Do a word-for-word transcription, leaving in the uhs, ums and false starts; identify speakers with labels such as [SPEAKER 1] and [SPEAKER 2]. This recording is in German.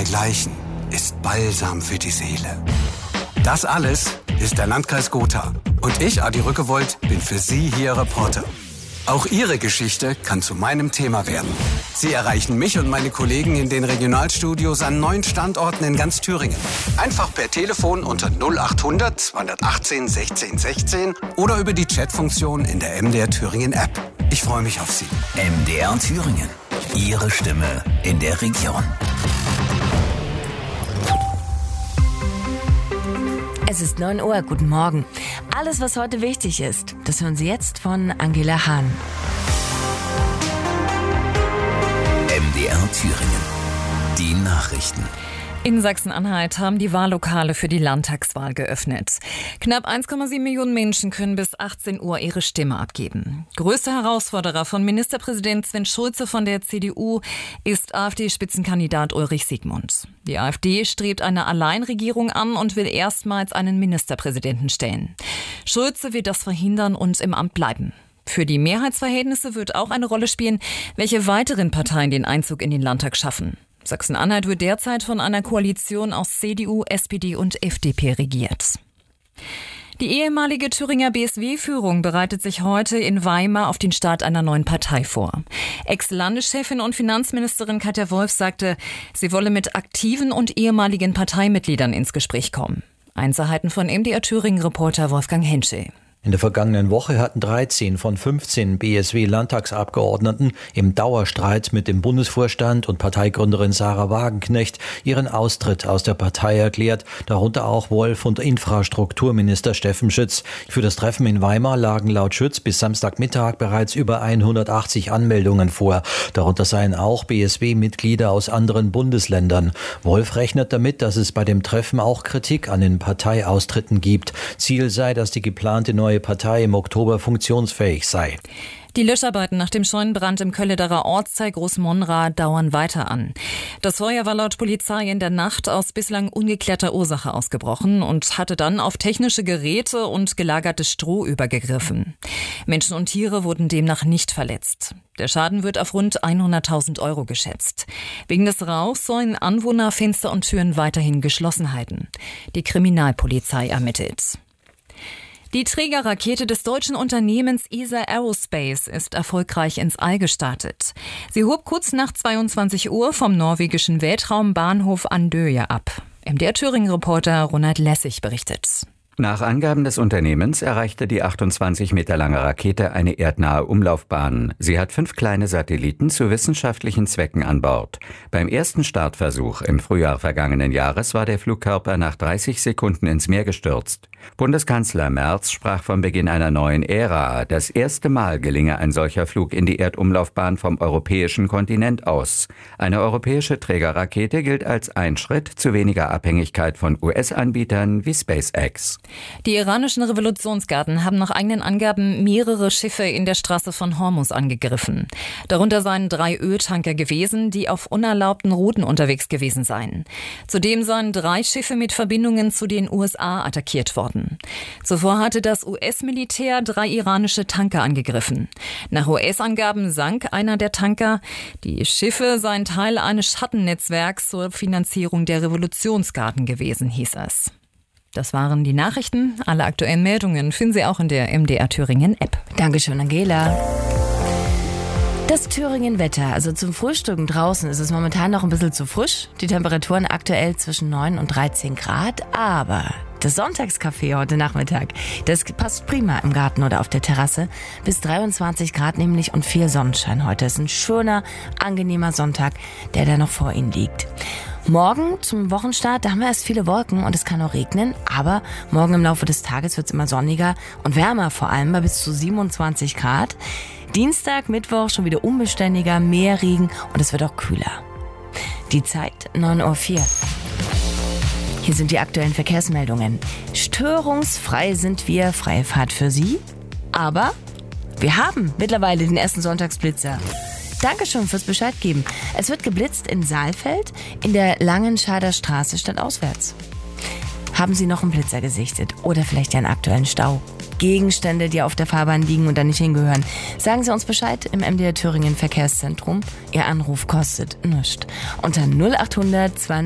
[SPEAKER 1] begleichen ist Balsam für die Seele. Das alles ist der Landkreis Gotha. Und ich, Adi Rückewold, bin für Sie hier Reporter. Auch Ihre Geschichte kann zu meinem Thema werden. Sie erreichen mich und meine Kollegen in den Regionalstudios an neun Standorten in ganz Thüringen. Einfach per Telefon unter null acht hundert zweihundertachtzehn sechzehn sechzehn oder über die Chatfunktion in der M D R Thüringen App. Ich freue mich auf Sie.
[SPEAKER 2] M D R Thüringen. Ihre Stimme in der Region.
[SPEAKER 3] Es ist neun Uhr, guten Morgen. Alles, was heute wichtig ist, das hören Sie jetzt von Angela Hahn.
[SPEAKER 2] M D R Thüringen. Die Nachrichten.
[SPEAKER 4] In Sachsen-Anhalt haben die Wahllokale für die Landtagswahl geöffnet. Knapp eins Komma sieben Millionen Menschen können bis achtzehn Uhr ihre Stimme abgeben. Größter Herausforderer von Ministerpräsident Sven Schulze von der C D U ist AfD-Spitzenkandidat Ulrich Siegmund. Die AfD strebt eine Alleinregierung an und will erstmals einen Ministerpräsidenten stellen. Schulze will das verhindern und im Amt bleiben. Für die Mehrheitsverhältnisse wird auch eine Rolle spielen, welche weiteren Parteien den Einzug in den Landtag schaffen. Sachsen-Anhalt wird derzeit von einer Koalition aus C D U, S P D und F D P regiert. Die ehemalige Thüringer B S W-Führung bereitet sich heute in Weimar auf den Start einer neuen Partei vor. Ex-Landeschefin und Finanzministerin Katja Wolf sagte, sie wolle mit aktiven und ehemaligen Parteimitgliedern ins Gespräch kommen. Einzelheiten von M D R Thüringen-Reporter Wolfgang Henschel.
[SPEAKER 5] In der vergangenen Woche hatten dreizehn von fünfzehn B S W-Landtagsabgeordneten im Dauerstreit mit dem Bundesvorstand und Parteigründerin Sarah Wagenknecht ihren Austritt aus der Partei erklärt, darunter auch Wolf und Infrastrukturminister Steffen Schütz. Für das Treffen in Weimar lagen laut Schütz bis Samstagmittag bereits über hundertachtzig Anmeldungen vor. Darunter seien auch B S W-Mitglieder aus anderen Bundesländern. Wolf rechnet damit, dass es bei dem Treffen auch Kritik an den Parteiaustritten gibt. Ziel sei, dass die geplante neue Partei im Oktober funktionsfähig sei.
[SPEAKER 4] Die Löscharbeiten nach dem Scheunenbrand im Köllederer Ortsteil Großmonra dauern weiter an. Das Feuer war laut Polizei in der Nacht aus bislang ungeklärter Ursache ausgebrochen und hatte dann auf technische Geräte und gelagertes Stroh übergegriffen. Menschen und Tiere wurden demnach nicht verletzt. Der Schaden wird auf rund hunderttausend Euro geschätzt. Wegen des Rauchs sollen Anwohner Fenster und Türen weiterhin geschlossen halten. Die Kriminalpolizei ermittelt. Die Trägerrakete des deutschen Unternehmens E S A Aerospace ist erfolgreich ins All gestartet. Sie hob kurz nach zweiundzwanzig Uhr vom norwegischen Weltraumbahnhof Andøya ab. M D R Thüringen-Reporter Ronald Lessig berichtet.
[SPEAKER 6] Nach Angaben des Unternehmens erreichte die achtundzwanzig Meter lange Rakete eine erdnahe Umlaufbahn. Sie hat fünf kleine Satelliten zu wissenschaftlichen Zwecken an Bord. Beim ersten Startversuch im Frühjahr vergangenen Jahres war der Flugkörper nach dreißig Sekunden ins Meer gestürzt. Bundeskanzler Merz sprach vom Beginn einer neuen Ära. Das erste Mal gelinge ein solcher Flug in die Erdumlaufbahn vom europäischen Kontinent aus. Eine europäische Trägerrakete gilt als ein Schritt zu weniger Abhängigkeit von U S-Anbietern wie SpaceX.
[SPEAKER 4] Die iranischen Revolutionsgarden haben nach eigenen Angaben mehrere Schiffe in der Straße von Hormuz angegriffen. Darunter seien drei Öltanker gewesen, die auf unerlaubten Routen unterwegs gewesen seien. Zudem seien drei Schiffe mit Verbindungen zu den U S A attackiert worden. Zuvor hatte das U S-Militär drei iranische Tanker angegriffen. Nach U S-Angaben sank einer der Tanker. Die Schiffe seien Teil eines Schattennetzwerks zur Finanzierung der Revolutionsgarden gewesen, hieß es. Das waren die Nachrichten. Alle aktuellen Meldungen finden Sie auch in der M D R Thüringen-App.
[SPEAKER 3] Dankeschön, Angela. Das Thüringen-Wetter, also zum Frühstücken draußen ist es momentan noch ein bisschen zu frisch. Die Temperaturen aktuell zwischen neun und dreizehn Grad, aber das Sonntagscafé heute Nachmittag, das passt prima im Garten oder auf der Terrasse. Bis dreiundzwanzig Grad nämlich und viel Sonnenschein heute. Es ist ein schöner, angenehmer Sonntag, der da noch vor Ihnen liegt. Morgen zum Wochenstart, da haben wir erst viele Wolken und es kann auch regnen, aber morgen im Laufe des Tages wird es immer sonniger und wärmer, vor allem bei bis zu siebenundzwanzig Grad. Dienstag, Mittwoch schon wieder unbeständiger, mehr Regen und es wird auch kühler. Die Zeit neun Uhr vier. Hier sind die aktuellen Verkehrsmeldungen. Störungsfrei sind wir, freie Fahrt für Sie, aber wir haben mittlerweile den ersten Sonntagsblitzer. Dankeschön fürs Bescheid geben. Es wird geblitzt in Saalfeld, in der Langenscheider Straße stadtauswärts. Haben Sie noch einen Blitzer gesichtet oder vielleicht einen aktuellen Stau? Gegenstände, die auf der Fahrbahn liegen und da nicht hingehören. Sagen Sie uns Bescheid im M D R Thüringen Verkehrszentrum. Ihr Anruf kostet nichts. Unter null acht hundert zwei